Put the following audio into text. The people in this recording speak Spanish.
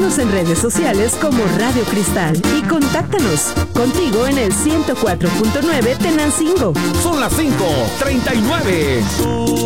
Síguenos en redes sociales como Radio Cristal y contáctanos. Contigo en el 104.9 Tenancingo. Son las 5:39.